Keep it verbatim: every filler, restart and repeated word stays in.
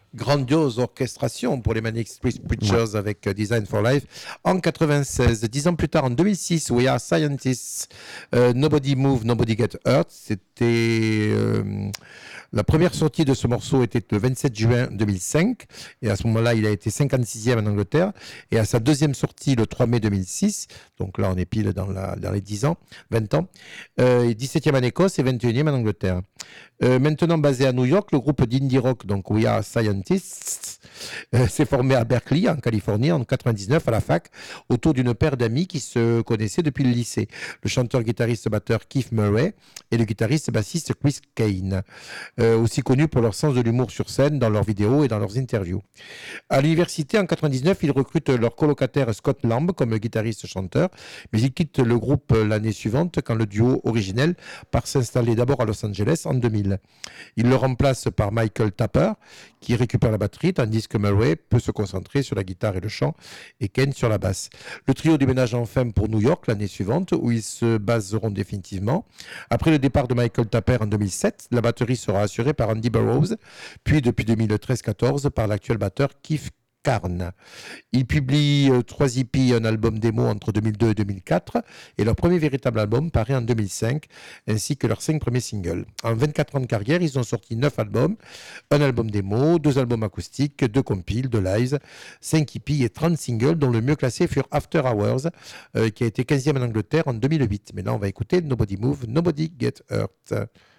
Grandiose orchestration pour les Manic Street Preachers ouais. avec Design for Life en quatre-vingt-seize. Dix ans plus tard, en deux mille six, We Are Scientists, euh, Nobody Move, Nobody Get Hurt. C'était euh, la première sortie de ce morceau était le vingt-sept juin deux mille cinq et à ce moment-là, il a été cinquante-sixième en Angleterre et à sa deuxième sortie le trois mai deux mille six. Donc là, on est pile dans, la, dans les dix ans, vingt ans. Euh, dix-septième en Écosse et vingt et unième en Angleterre. Euh, maintenant basé à New York, le groupe d'indie rock, donc We Are Scientists, euh, s'est formé à Berkeley, en Californie, en quatre-vingt-dix-neuf à la fac, autour d'une paire d'amis qui se connaissaient depuis le lycée. Le chanteur, guitariste, batteur Keith Murray et le guitariste, bassiste Chris Kane, euh, aussi connus pour leur sens de l'humour sur scène, dans leurs vidéos et dans leurs interviews. À l'université, en quatre-vingt-dix-neuf, ils recrutent leur colocataire Scott Lamb comme guitariste-chanteur, mais ils quittent le groupe l'année suivante quand le duo originel part s'installer d'abord à Los Angeles en deux mille. Il le remplace par Michael Tapper, qui récupère la batterie, tandis que Murray peut se concentrer sur la guitare et le chant, et Kane sur la basse. Le trio déménage enfin pour New York l'année suivante, où ils se baseront définitivement. Après le départ de Michael Tapper en deux mille sept, la batterie sera assurée par Andy Burroughs, puis depuis deux mille treize quatorze par l'actuel batteur Keith Carn. Ils publient euh, trois E P et un album démo entre deux mille deux et deux mille quatre et leur premier véritable album paraît en deux mille cinq ainsi que leurs cinq premiers singles. En vingt-quatre ans de carrière, ils ont sorti neuf albums, un album démo, deux albums acoustiques, deux compiles, deux lives, cinq E P et trente singles dont le mieux classé furent After Hours euh, qui a été quinzième en Angleterre en deux mille huit. Mais là on va écouter Nobody Move, Nobody Get Hurt.